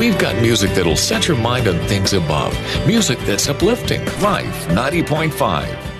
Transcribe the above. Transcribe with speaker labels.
Speaker 1: We've got music that'll set your mind on things above. Music that's uplifting. Life 90.5.